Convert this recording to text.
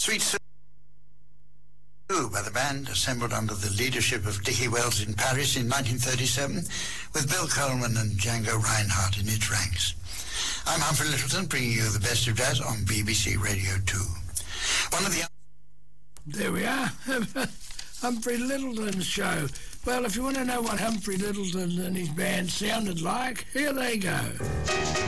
Sweet Sue by the band, assembled under the leadership of Dickie Wells in Paris in 1937, with Bill Coleman and Django Reinhardt in its ranks. I'm Humphrey Lyttelton, bringing you the best of jazz on BBC Radio 2. One of the... There we are, Humphrey Lyttelton's show. Well, if you want to know what Humphrey Lyttelton and his band sounded like, here they go.